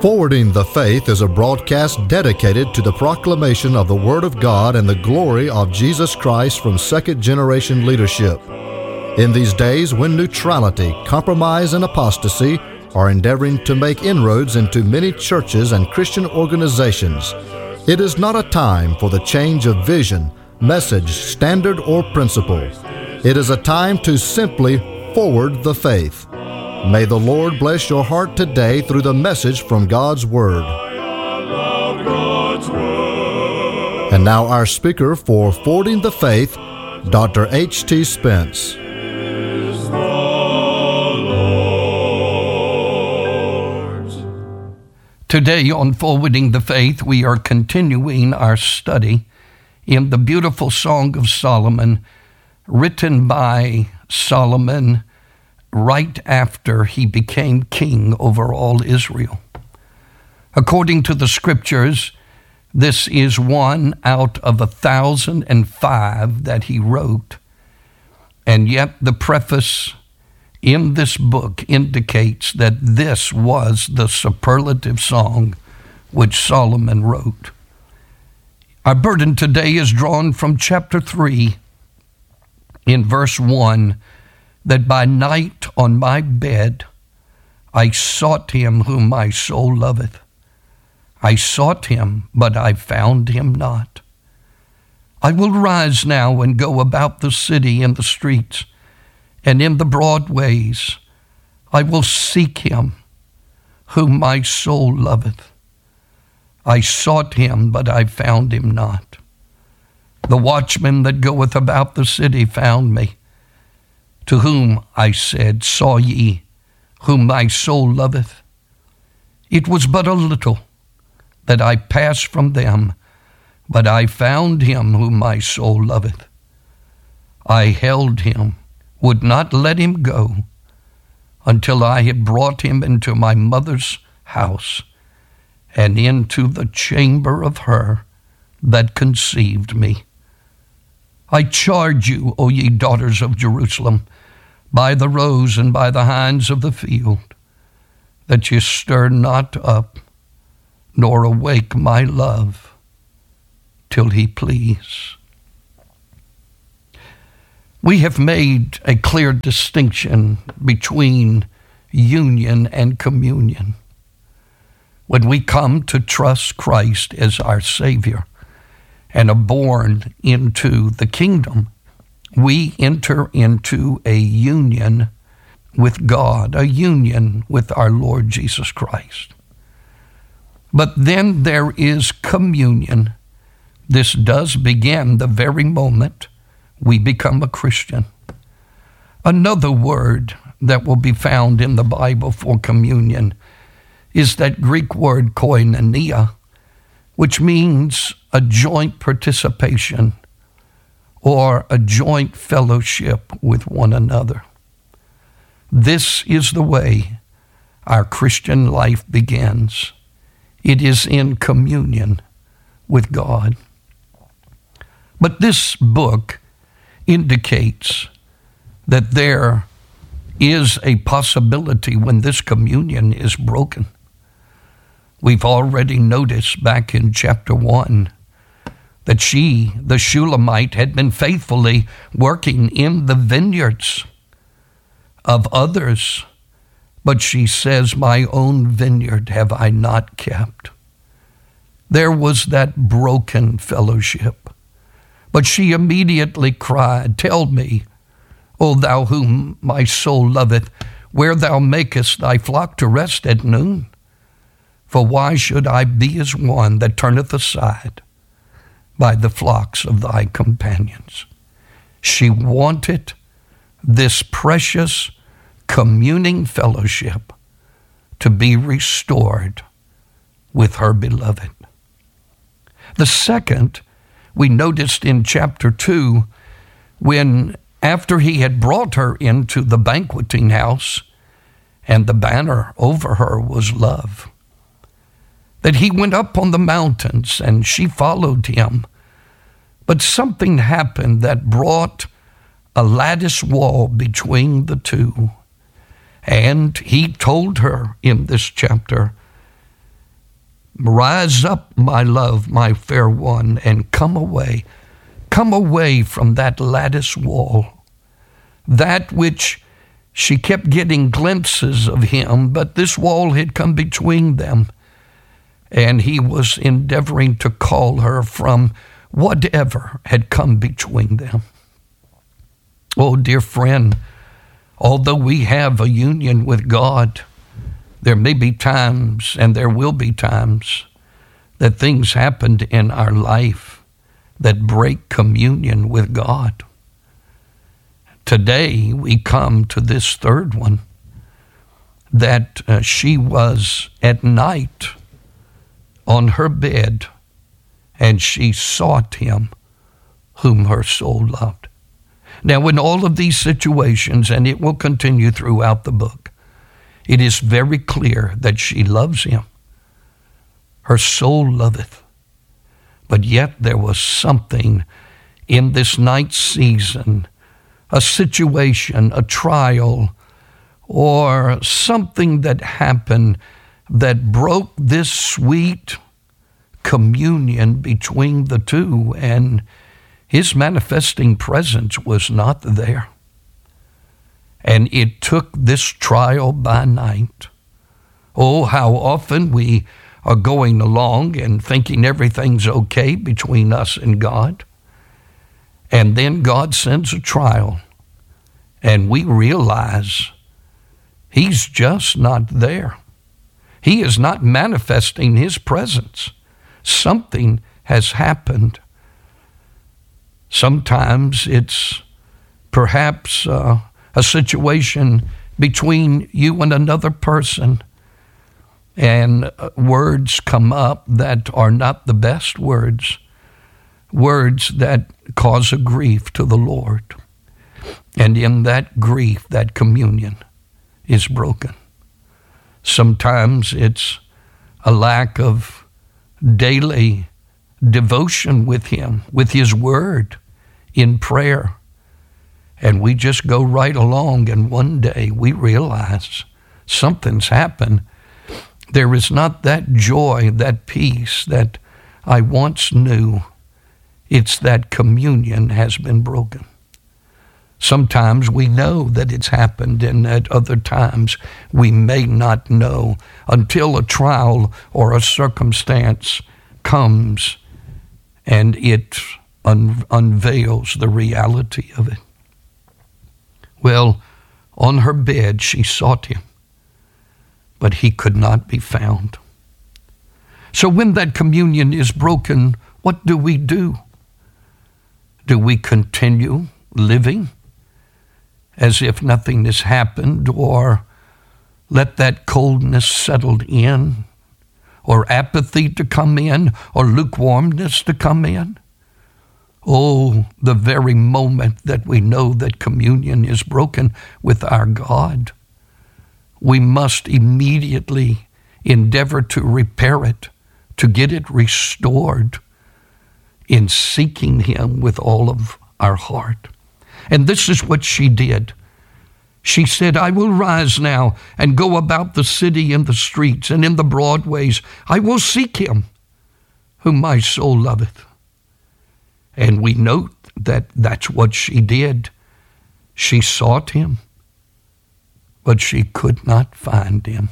Forwarding the Faith is a broadcast dedicated to the proclamation of the Word of God and the glory of Jesus Christ from second-generation leadership. In these days when neutrality, compromise, and apostasy are endeavoring to make inroads into many churches and Christian organizations, it is not a time for the change of vision, message, standard, or principle. It is a time to simply forward the faith. May the Lord bless your heart today through the message from God's Word. And now our speaker for Forwarding the Faith, Dr. H.T. Spence. Today on Forwarding the Faith, we are continuing our study in the beautiful Song of Solomon, written by Solomon right after he became king over all Israel. According to the scriptures, this is one out of 1,005 that he wrote, and yet the preface in this book indicates that this was the superlative song which Solomon wrote. Our burden today is drawn from chapter 3 in verse 1, that by night on my bed I sought him whom my soul loveth. I sought him, but I found him not. I will rise now and go about the city in the streets and in the broad ways. I will seek him whom my soul loveth. I sought him, but I found him not. The watchman that goeth about the city found me, to whom I said, Saw ye whom my soul loveth? It was but a little that I passed from them, but I found him whom my soul loveth. I held him, would not let him go, until I had brought him into my mother's house, and into the chamber of her that conceived me. I charge you, O ye daughters of Jerusalem, by the roes and by the hinds of the field, that ye stir not up, nor awake my love, till he please. We have made a clear distinction between union and communion. When we come to trust Christ as our Savior and are born into the kingdom, we enter into a union with God, a union with our Lord Jesus Christ. But then there is communion. This does begin the very moment we become a Christian. Another word that will be found in the Bible for communion is that Greek word koinonia, which means a joint participation or a joint fellowship with one another. This is the way our Christian life begins. It is in communion with God. But this book indicates that there is a possibility when this communion is broken. We've already noticed back in chapter 1 that she, the Shulamite, had been faithfully working in the vineyards of others, but she says, my own vineyard have I not kept. There was that broken fellowship. But she immediately cried, Tell me, O thou whom my soul loveth, where thou makest thy flock to rest at noon. For why should I be as one that turneth aside by the flocks of thy companions? She wanted this precious communing fellowship to be restored with her beloved. The second, we noticed in chapter 2, when after he had brought her into the banqueting house, and the banner over her was love, that he went up on the mountains and she followed him. But something happened that brought a lattice wall between the two. And he told her in this chapter Rise up, my love, my fair one, and come away. Come away from that lattice wall, that which she kept getting glimpses of him, but this wall had come between them, and he was endeavoring to call her from whatever had come between them. Oh, dear friend, although we have a union with God, there may be times, and there will be times, that things happened in our life that break communion with God. Today, we come to this third one, that she was at night on her bed, and she sought him whom her soul loved. Now, in all of these situations, and it will continue throughout the book, it is very clear that she loves him. Her soul loveth. But yet there was something in this night season, a situation, a trial, or something that happened that broke this sweet communion between the two, and his manifesting presence was not there. And it took this trial by night. Oh, how often we are going along and thinking everything's okay between us and God. And then God sends a trial, and we realize he's just not there. He is not manifesting his presence. Something has happened. Sometimes it's perhaps a situation between you and another person, and words come up that are not the best words that cause a grief to the Lord. And in that grief, that communion is broken. Sometimes it's a lack of daily devotion with him, with his word, in prayer. And we just go right along, and one day we realize something's happened. There is not that joy, that peace that I once knew. It's that communion has been broken. Sometimes we know that it's happened, and at other times we may not know until a trial or a circumstance comes and it unveils the reality of it. Well, on her bed she sought him, but he could not be found. So when that communion is broken, what do we do? Do we continue living as if nothing has happened, or let that coldness settle in, or apathy to come in, or lukewarmness to come in? Oh, the very moment that we know that communion is broken with our God, we must immediately endeavor to repair it, to get it restored in seeking him with all of our heart. And this is what she did. She said, I will rise now and go about the city in the streets and in the broad ways. I will seek him whom my soul loveth. And we note that that's what she did. She sought him, but she could not find him.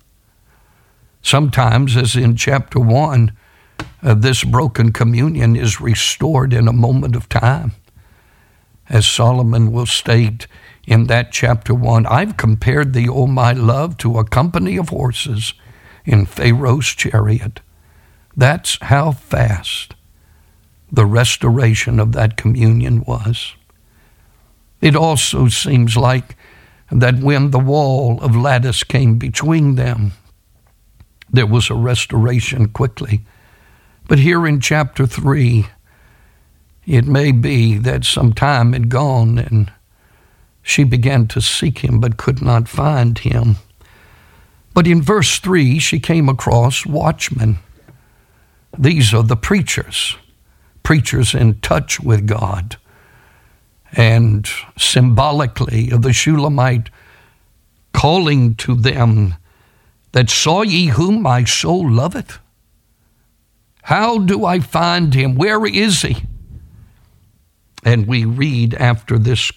Sometimes, as in chapter 1, this broken communion is restored in a moment of time. As Solomon will state in that chapter 1, I've compared thee, O my love, to a company of horses in Pharaoh's chariot. That's how fast the restoration of that communion was. It also seems like that when the wall of lattice came between them, there was a restoration quickly. But here in chapter 3, it may be that some time had gone and she began to seek him but could not find him. But in verse 3, she came across watchmen. These are the preachers in touch with God. And symbolically of the Shulamite calling to them that saw ye whom my soul loveth. How do I find him? Where is he? And we read after this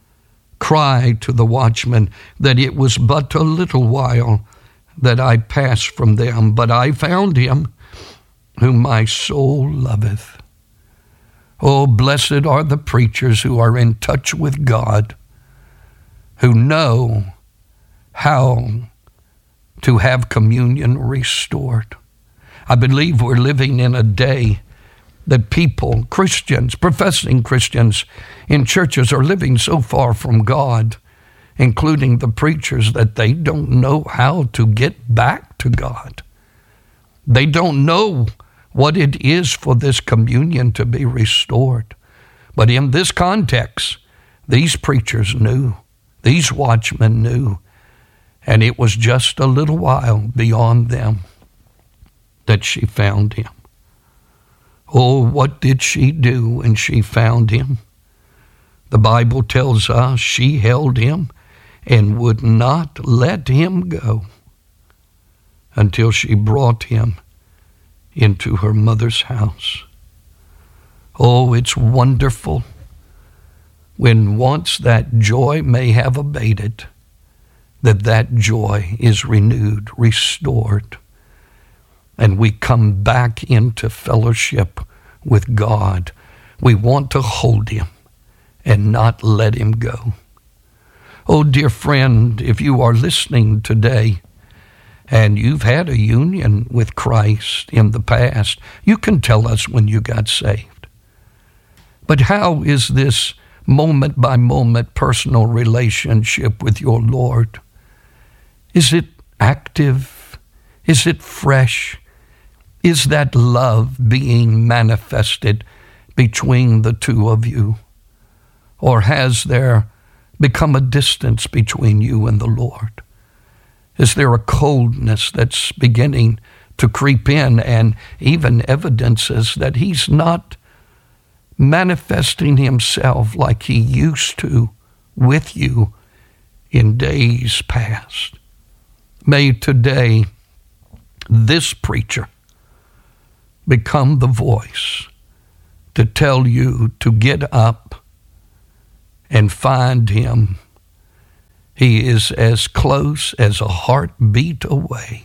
cry to the watchman that it was but a little while that I passed from them, but I found him whom my soul loveth. Oh, blessed are the preachers who are in touch with God, who know how to have communion restored. I believe we're living in a day that people, Christians, professing Christians in churches are living so far from God, including the preachers, that they don't know how to get back to God. They don't know what it is for this communion to be restored. But in this context, these preachers knew, these watchmen knew, and it was just a little while beyond them that she found him. Oh, what did she do when she found him? The Bible tells us she held him and would not let him go until she brought him into her mother's house. Oh, it's wonderful when once that joy may have abated, that joy is renewed, restored, and we come back into fellowship with God. We want to hold him and not let him go. Oh, dear friend, if you are listening today and you've had a union with Christ in the past, you can tell us when you got saved. But how is this moment-by-moment personal relationship with your Lord? Is it active? Is it fresh? Is that love being manifested between the two of you? Or has there become a distance between you and the Lord? Is there a coldness that's beginning to creep in and even evidences that he's not manifesting himself like he used to with you in days past? May today this preacher become the voice to tell you to get up and find him. He is as close as a heartbeat away.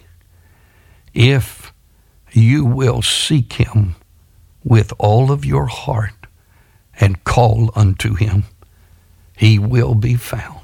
If you will seek him with all of your heart and call unto him, he will be found.